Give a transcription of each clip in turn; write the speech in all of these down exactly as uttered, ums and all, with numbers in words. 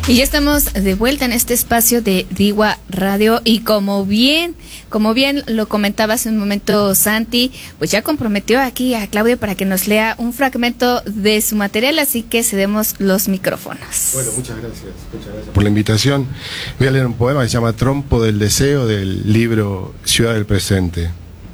Y ya estamos de vuelta en este espacio de Diwa Radio y como bien, como bien lo comentaba hace un momento Santi, pues ya comprometió aquí a Claudio para que nos lea un fragmento de su material, así que cedemos los micrófonos. Bueno, muchas gracias, muchas gracias por la invitación. Voy a leer un poema que se llama Trompo del Deseo del libro Ciudad del Presente.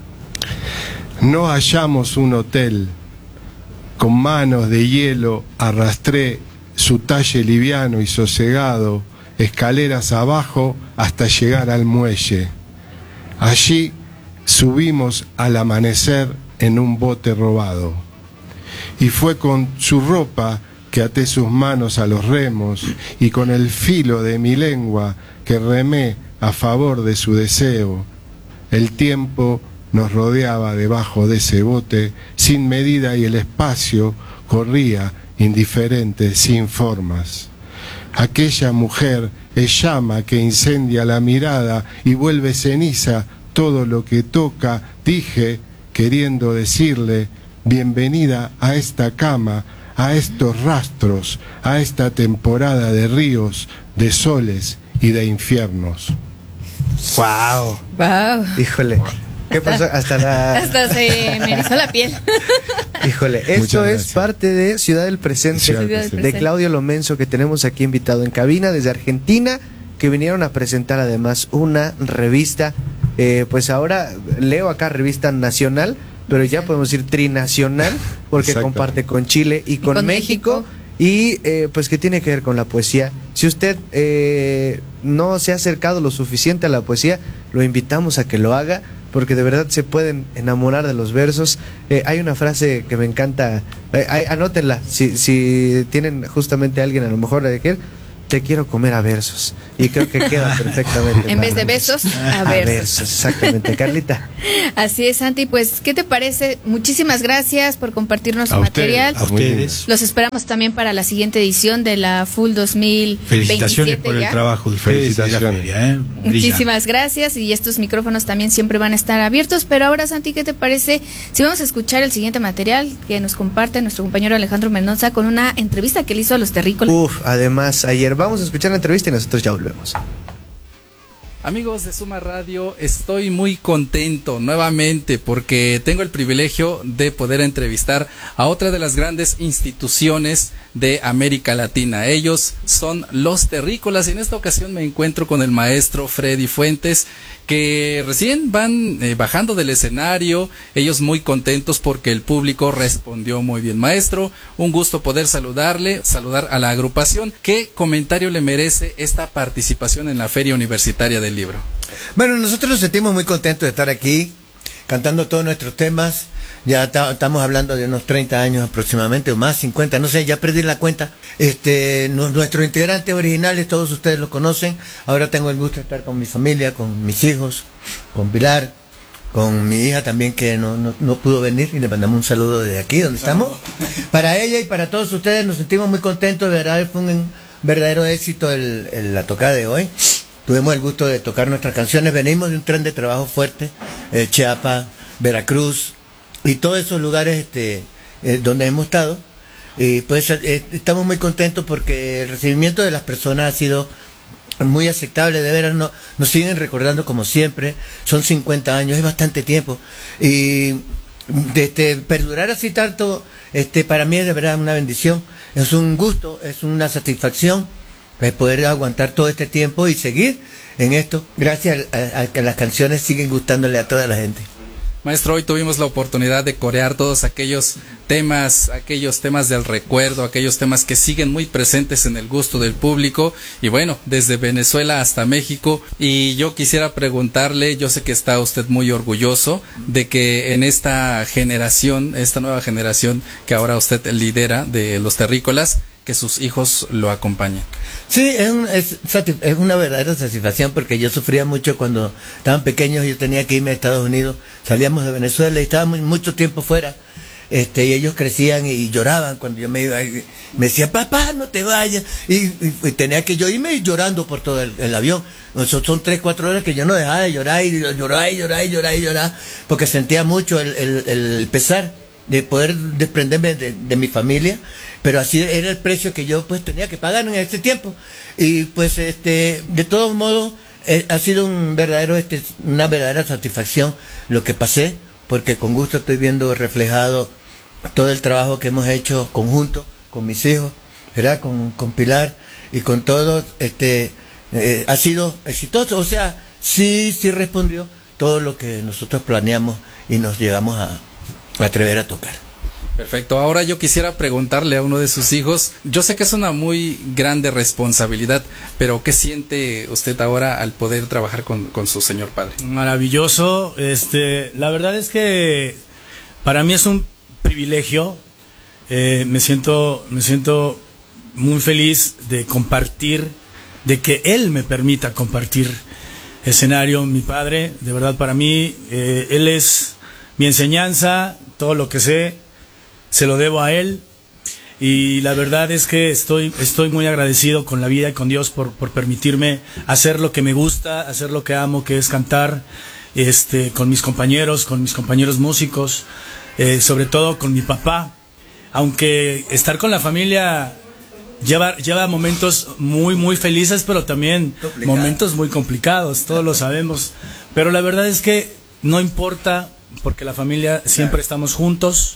No hallamos un hotel, con manos de hielo arrastré su talle liviano y sosegado, escaleras abajo hasta llegar al muelle. Allí subimos al amanecer en un bote robado. Y fue con su ropa que até sus manos a los remos y con el filo de mi lengua que remé a favor de su deseo. El tiempo nos rodeaba debajo de ese bote sin medida y el espacio corría indiferente, sin formas. Aquella mujer es llama que incendia la mirada y vuelve ceniza todo lo que toca, dije, queriendo decirle, bienvenida a esta cama, a estos rastros, a esta temporada de ríos, de soles y de infiernos. ¡Wow! ¡Wow! Híjole. ¿Qué pasó? Hasta la... Hasta se me erizó la piel. Híjole, esto es parte de Ciudad del Presente, Ciudad del de Presente. Claudio Lomenzo, que tenemos aquí invitado en cabina desde Argentina, que vinieron a presentar además una revista, eh, pues ahora leo acá revista nacional, pero ya podemos decir trinacional, porque Exacto. comparte con Chile y con, con México, México. y eh, pues que tiene que ver con la poesía. Si usted eh, no se ha acercado lo suficiente a la poesía, lo invitamos a que lo haga, porque de verdad se pueden enamorar de los versos. Eh, hay una frase que me encanta, eh, eh, anótenla, si, si tienen justamente a alguien a lo mejor de que te quiero comer a versos, y creo que queda perfectamente. En vez de besos, a versos. versos, exactamente. Carlita. Así es, Santi, pues, ¿qué te parece? Muchísimas gracias por compartirnos su A ustedes, material. a ustedes. Los esperamos también para la siguiente edición de la Full dos mil veintisiete. Felicitaciones por el ya. trabajo de ustedes. Felicitaciones. y la feria, ¿eh? Brilla. Muchísimas gracias, y estos micrófonos también siempre van a estar abiertos. Pero ahora, Santi, ¿qué te parece si vamos a escuchar el siguiente material que nos comparte nuestro compañero Alejandro Mendoza con una entrevista que le hizo a los terrícolas? Uf, además, ayer vamos a escuchar la entrevista y nosotros ya volvemos. Amigos de Suma Radio, estoy muy contento nuevamente porque tengo el privilegio de poder entrevistar a otra de las grandes instituciones de América Latina. Ellos son los terrícolas y en esta ocasión me encuentro con el maestro Freddy Fuentes, que recién van eh, bajando del escenario, ellos muy contentos porque el público respondió muy bien. Maestro, un gusto poder saludarle, saludar a la agrupación. ¿Qué comentario le merece esta participación en la Feria Universitaria del Libro? Bueno, nosotros nos sentimos muy contentos de estar aquí, cantando todos nuestros temas. Ya estamos hablando de unos treinta años aproximadamente, o más, cincuenta, no sé, ya perdí la cuenta. Este, no, nuestros integrantes originales, todos ustedes los conocen. Ahora tengo el gusto de estar con mi familia, con mis hijos, con Pilar, con mi hija también, que no, no, no pudo venir, y le mandamos un saludo desde aquí, donde estamos. Para ella y para todos ustedes nos sentimos muy contentos, de verdad fue un verdadero éxito el, el, la tocada de hoy. Tuvimos el gusto de tocar nuestras canciones, venimos de un tren de trabajo fuerte, eh, Chiapas, Veracruz, y todos esos lugares este, eh, donde hemos estado. Y pues eh, estamos muy contentos porque el recibimiento de las personas ha sido muy aceptable, de veras no, nos siguen recordando como siempre. Son cincuenta años, es bastante tiempo, y de, este, perdurar así tanto, este, para mí es de verdad una bendición, es un gusto, es una satisfacción, pues, poder aguantar todo este tiempo y seguir en esto, gracias a, a que las canciones siguen gustándole a toda la gente. Maestro, hoy tuvimos la oportunidad de corear todos aquellos temas, aquellos temas del recuerdo, aquellos temas que siguen muy presentes en el gusto del público, y bueno, desde Venezuela hasta México. Y yo quisiera preguntarle, yo sé que está usted muy orgulloso de que en esta generación, esta nueva generación que ahora usted lidera de los terrícolas, que sus hijos lo acompañen. Sí, es, un, es, es una verdadera satisfacción, porque yo sufría mucho cuando estaban pequeños. Yo tenía que irme a Estados Unidos, salíamos de Venezuela y estábamos mucho tiempo fuera, este, y ellos crecían y lloraban cuando yo me iba, y me decía, papá, no te vayas, y, y, y tenía que yo irme llorando por todo el, el avión. Son, son tres, cuatro horas que yo no dejaba de llorar y llorar y llorar y llorar y llorar, porque sentía mucho el, el, el pesar de poder desprenderme de, de mi familia, pero así era el precio que yo pues tenía que pagar en ese tiempo. Y pues este de todos modos eh, ha sido un verdadero este una verdadera satisfacción lo que pasé, porque con gusto estoy viendo reflejado todo el trabajo que hemos hecho conjunto con mis hijos, ¿verdad? Con, con Pilar y con todos, este eh, ha sido exitoso, o sea, sí, sí respondió todo lo que nosotros planeamos y nos llegamos a, a atrever a tocar. Perfecto. Ahora yo quisiera preguntarle a uno de sus hijos, yo sé que es una muy grande responsabilidad, pero ¿qué siente usted ahora al poder trabajar con, con su señor padre? Maravilloso. Este, la verdad es que para mí es un privilegio. Eh, me siento, me siento muy feliz de compartir, de que él me permita compartir escenario. Mi padre, de verdad, para mí, eh, él es mi enseñanza, todo lo que sé se lo debo a él, y la verdad es que estoy, estoy muy agradecido con la vida y con Dios por, por permitirme hacer lo que me gusta, hacer lo que amo, que es cantar, este, con mis compañeros, con mis compañeros músicos, eh, sobre todo con mi papá, aunque estar con la familia lleva, lleva momentos muy, muy felices, pero también complicado. Momentos muy complicados, todos lo sabemos, pero la verdad es que no importa, porque la familia siempre estamos juntos,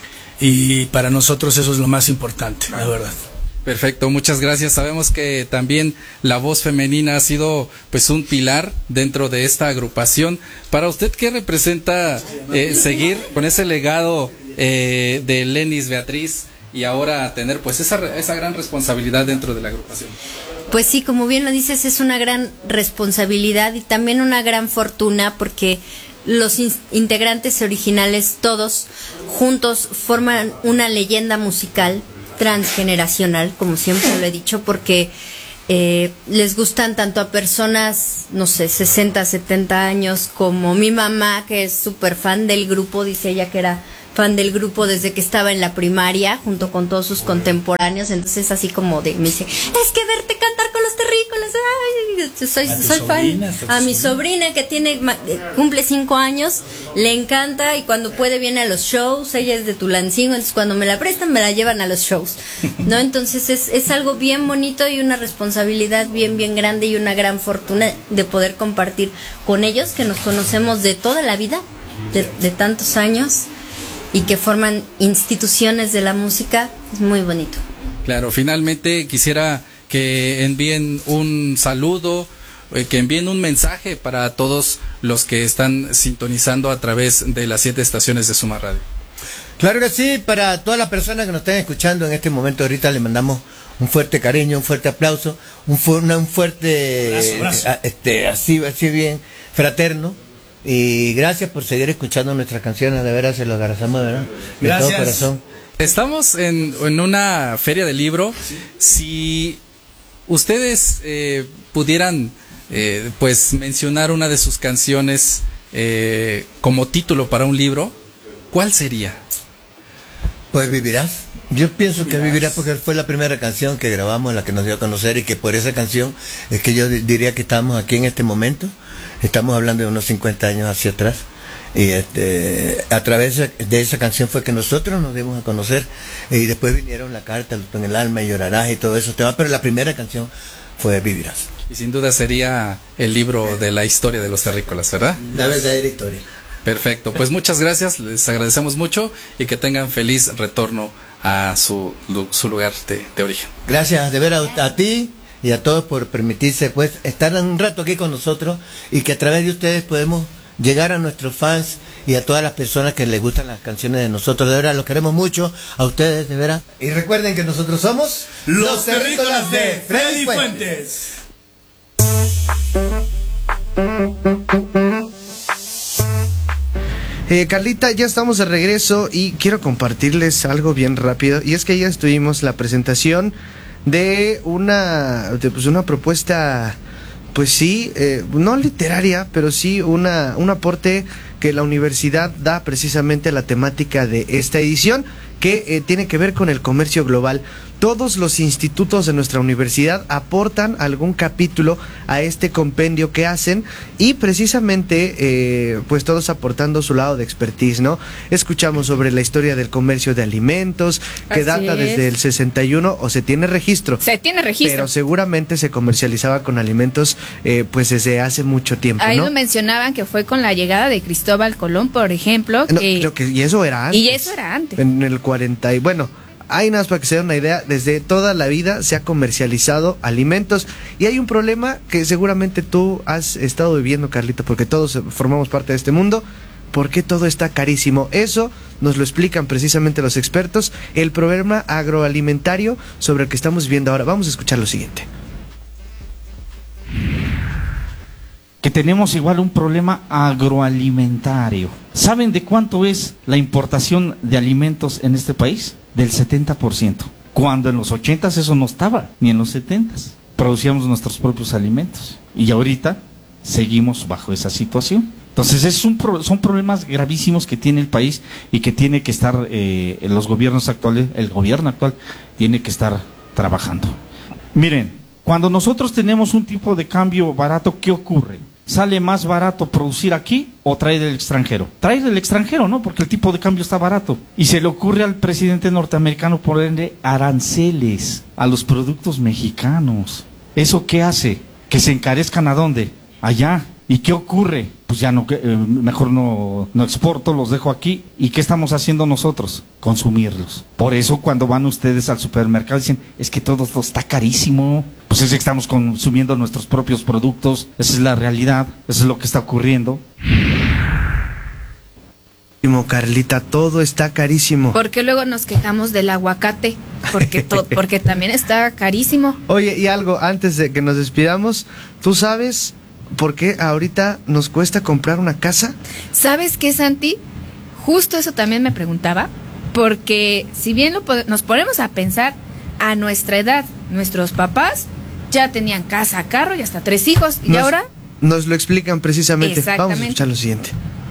y para nosotros eso es lo más importante, la verdad. Perfecto, muchas gracias. Sabemos que también la voz femenina ha sido pues un pilar dentro de esta agrupación. Para usted, ¿qué representa eh, seguir con ese legado eh, de Lenis Beatriz y ahora tener pues esa, esa gran responsabilidad dentro de la agrupación? Pues sí, como bien lo dices, es una gran responsabilidad y también una gran fortuna, porque los in- integrantes originales todos juntos forman una leyenda musical transgeneracional, como siempre lo he dicho, porque eh, les gustan tanto a personas, no sé, sesenta, setenta años, como mi mamá, que es súper fan del grupo, dice ella que era fan del grupo desde que estaba en la primaria, junto con todos sus contemporáneos. Entonces así como de, me dice, es que verte cantar con los terrícolas, ay, soy, soy fan. A mi sobrina que tiene, cumple cinco años, le encanta, y cuando puede viene a los shows. Ella es de Tulancingo, entonces cuando me la prestan me la llevan a los shows, ¿no? Entonces es, es algo bien bonito y una responsabilidad bien, bien grande, y una gran fortuna de poder compartir con ellos, que nos conocemos de toda la vida, de, de tantos años, y que forman instituciones de la música. Es muy bonito. Claro, finalmente quisiera que envíen un saludo, eh, que envíen un mensaje para todos los que están sintonizando a través de las siete estaciones de Suma Radio. Claro que sí, para todas las personas que nos están escuchando en este momento, ahorita le mandamos un fuerte cariño, un fuerte aplauso, un, fu- una, un fuerte, Brazo, brazo. eh, este, así, así bien, fraterno. Y gracias por seguir escuchando nuestras canciones, de veras se lo agradecemos, de verdad, de Gracias. todo corazón. Estamos en, en una feria de libro. Si ustedes eh, pudieran eh, pues mencionar una de sus canciones eh, como título para un libro, ¿cuál sería? Pues Vivirás. Yo pienso que Vivirás porque fue la primera canción que grabamos, la que nos dio a conocer, y que por esa canción es que yo di- diría que estamos aquí en este momento. Estamos hablando de unos cincuenta años hacia atrás, y este a través de esa canción fue que nosotros nos dimos a conocer, y después vinieron La Carta, En el Alma y Llorarás y todo eso temas, pero la primera canción fue Vivirás. Y sin duda sería el libro de la historia de los terrícolas, ¿verdad? La verdadera historia. Perfecto, pues muchas gracias, les agradecemos mucho y que tengan feliz retorno a su, su lugar de, de origen. Gracias de ver a, a ti y a todos por permitirse pues estar un rato aquí con nosotros, y que a través de ustedes podemos llegar a nuestros fans y a todas las personas que les gustan las canciones de nosotros. De verdad, los queremos mucho a ustedes, de verdad. Y recuerden que nosotros somos Los Terrícolas de Freddy Fuentes. Eh, Carlita, ya estamos de regreso y quiero compartirles algo bien rápido, y es que ya estuvimos la presentación de una, de, pues una propuesta, pues sí, eh, no literaria, pero sí una, un aporte que que la universidad da precisamente la temática de esta edición, que eh, tiene que ver con el comercio global. Todos los institutos de nuestra universidad aportan algún capítulo a este compendio que hacen, y precisamente eh, pues todos aportando su lado de expertise, ¿no? Escuchamos sobre la historia del comercio de alimentos, que Así data es. desde el sesenta y uno, o se tiene registro. Se tiene registro. Pero seguramente se comercializaba con alimentos eh, pues desde hace mucho tiempo, Ahí ¿no? nos mencionaban que fue con la llegada de Cristóbal Colón, por ejemplo. No, que- creo que, y eso era antes. Y eso era antes. En el cuarenta y bueno, hay nada más para que se den una idea, desde toda la vida se ha comercializado alimentos, y hay un problema que seguramente tú has estado viviendo, Carlito, porque todos formamos parte de este mundo. ¿Por qué todo está carísimo? Eso nos lo explican precisamente los expertos, el problema agroalimentario sobre el que estamos viviendo ahora. Vamos a escuchar lo siguiente. Que tenemos igual un problema agroalimentario. ¿Saben de cuánto es la importación de alimentos en este país? Del setenta por ciento. Cuando en los ochentas eso no estaba, ni en los setentas. Producíamos nuestros propios alimentos. Y ahorita seguimos bajo esa situación. Entonces es un pro, son problemas gravísimos que tiene el país, y que tiene que estar eh, los gobiernos actuales, el gobierno actual tiene que estar trabajando. Miren, cuando nosotros tenemos un tipo de cambio barato, ¿qué ocurre? ¿Sale más barato producir aquí o traer del extranjero? Traer del extranjero, ¿no? Porque el tipo de cambio está barato. Y se le ocurre al presidente norteamericano ponerle aranceles a los productos mexicanos. ¿Eso qué hace? Que se encarezcan ¿a dónde? Allá. ¿Y qué ocurre? Pues ya no, eh, mejor no, no exporto, los dejo aquí. ¿Y qué estamos haciendo nosotros? Consumirlos. Por eso cuando van ustedes al supermercado dicen, es que todo esto está carísimo. Pues es que estamos consumiendo nuestros propios productos. Esa es la realidad, eso es lo que está ocurriendo. Carlita, todo está carísimo. Porque luego nos quejamos del aguacate, porque to- porque también está carísimo. Oye, y algo, antes de que nos despidamos, ¿tú sabes por qué ahorita nos cuesta comprar una casa? ¿Sabes qué, Santi? Justo eso también me preguntaba, porque si bien lo po- nos ponemos a pensar, a nuestra edad, nuestros papás ya tenían casa, carro y hasta tres hijos, y Nos- ahora Nos lo explican precisamente. Exactamente. Vamos a escuchar lo siguiente.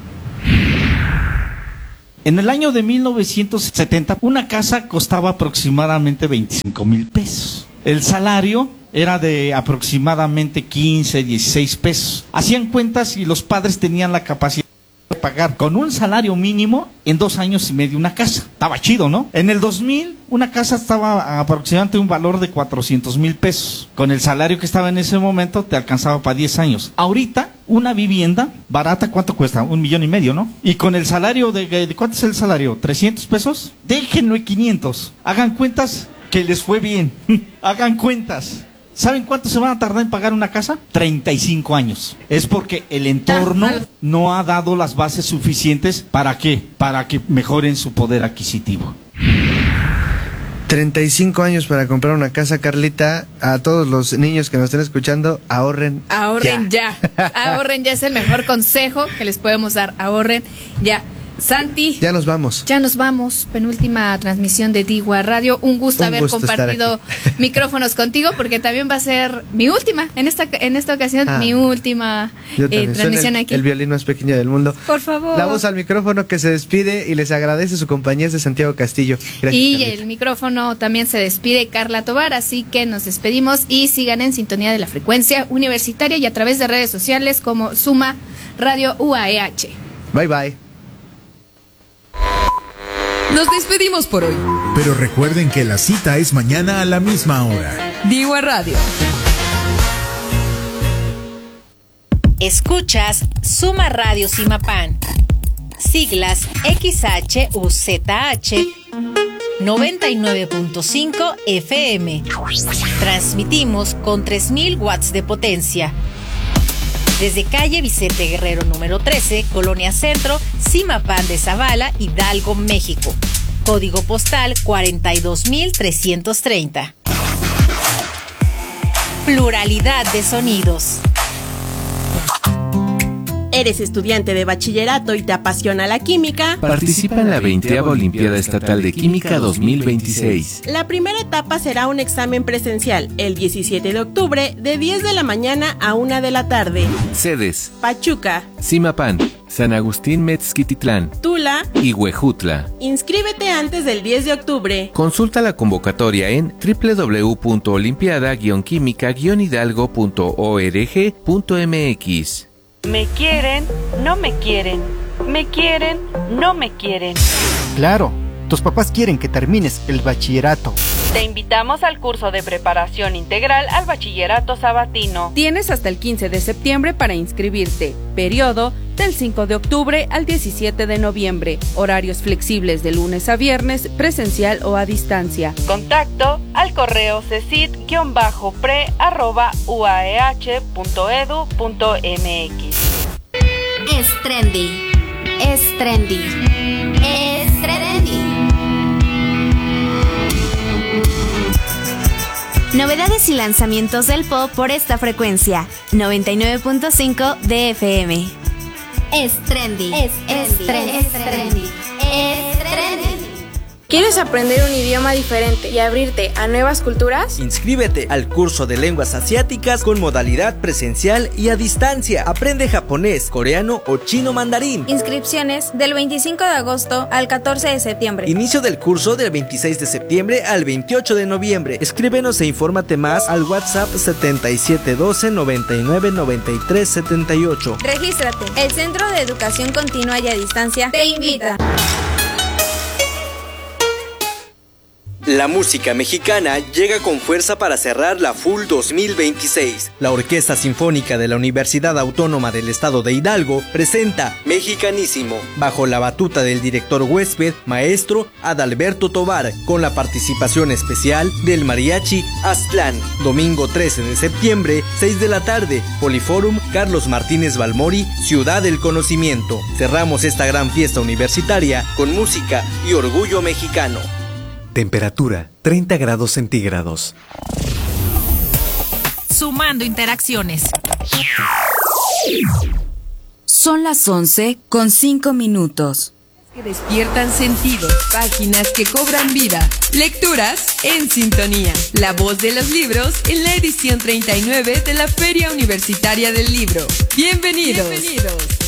En el año de mil novecientos setenta, una casa costaba aproximadamente veinticinco mil pesos. El salario era de aproximadamente quince, dieciséis pesos. Hacían cuentas y los padres tenían la capacidad de pagar con un salario mínimo en dos años y medio una casa. Estaba chido, ¿no? En el dos mil, una casa estaba a aproximadamente un valor de cuatrocientos mil pesos. Con el salario que estaba en ese momento, te alcanzaba para diez años. Ahorita, una vivienda barata, ¿cuánto cuesta? Un millón y medio, ¿no? Y con el salario de, de ¿cuánto es el salario? ¿trescientos pesos? Déjenlo en quinientos. Hagan cuentas que les fue bien. Hagan cuentas. ¿Saben cuánto se van a tardar en pagar una casa? treinta y cinco años. Es porque el entorno no ha dado las bases suficientes. ¿Para qué? Para que mejoren su poder adquisitivo. treinta y cinco años para comprar una casa, Carlita. A todos los niños que nos estén escuchando, ahorren. ahorren ya. Ahorren ya, es el mejor consejo que les podemos dar. Ahorren ya. Santi, Ya nos vamos. ya nos vamos. Penúltima transmisión de Digua Radio. Un gusto Un haber gusto estar compartido aquí. micrófonos contigo, porque también va a ser mi última, en esta en esta ocasión, Ah. mi última Yo eh, también. Suena transmisión el, aquí. el violín más pequeño del mundo. Por favor. La voz al micrófono que se despide y les agradece su compañía es de Santiago Castillo. Gracias, Y Carlita. el micrófono también se despide Carla Tobar, así que nos despedimos y sigan en sintonía de la frecuencia universitaria y a través de redes sociales como Suma Radio U A E H. Bye bye. Nos despedimos por hoy. Pero recuerden que la cita es mañana a la misma hora. Digua Radio. Escuchas Suma Radio Simapán. Siglas X H U Z H noventa y nueve punto cinco F M. Transmitimos con tres mil watts de potencia. Desde calle Vicente Guerrero número trece, Colonia Centro, Simapán de Zavala, Hidalgo, México. Código postal cuarenta y dos mil trescientos treinta. Pluralidad de sonidos. ¿Eres estudiante de bachillerato y te apasiona la química? Participa en la veinteava Olimpiada Estatal de Química dos mil veintiséis. La primera etapa será un examen presencial el diecisiete de octubre de diez de la mañana a una de la tarde. Sedes: Pachuca, Simapán, San Agustín Mezquititlán, Tula y Huejutla. Inscríbete antes del diez de octubre. Consulta la convocatoria en doble u doble u doble u punto olimpiada guion química guion hidalgo punto org punto m x. Me quieren, no me quieren. Me quieren, no me quieren. Claro, tus papás quieren que termines el bachillerato. Te invitamos al curso de preparación integral al bachillerato sabatino. Tienes hasta el quince de septiembre para inscribirte. Periodo del cinco de octubre al diecisiete de noviembre. Horarios flexibles de lunes a viernes, presencial o a distancia. Contacto al correo cesid-pre arroba uaeh punto edu punto mx. Es trendy. Es trendy. Es trendy. Novedades y lanzamientos del pop por esta frecuencia, noventa y nueve punto cinco de F M. Es trendy. Es, es trendy. Es trendy. Es trendy. ¿Quieres aprender un idioma diferente y abrirte a nuevas culturas? Inscríbete al curso de lenguas asiáticas con modalidad presencial y a distancia. Aprende japonés, coreano o chino mandarín. Inscripciones del veinticinco de agosto al catorce de septiembre. Inicio del curso del veintiséis de septiembre al veintiocho de noviembre. Escríbenos e infórmate más al WhatsApp setenta y siete doce noventa y nueve noventa y tres setenta y ocho. Regístrate. El Centro de Educación Continua y a Distancia te invita. La música mexicana llega con fuerza para cerrar la F U L dos mil veintiséis. La Orquesta Sinfónica de la Universidad Autónoma del Estado de Hidalgo presenta Mexicanísimo, bajo la batuta del director huésped, maestro Adalberto Tovar, con la participación especial del Mariachi Aztlán. Domingo trece de septiembre, seis de la tarde, Poliforum Carlos Martínez Balmori, Ciudad del Conocimiento. Cerramos esta gran fiesta universitaria con música y orgullo mexicano. Temperatura treinta grados centígrados. Sumando interacciones. Son las once con cinco minutos. Que despiertan sentidos, páginas que cobran vida, lecturas en sintonía, la voz de los libros en la edición treinta y nueve de la Feria Universitaria del Libro. Bienvenidos. Bienvenidos.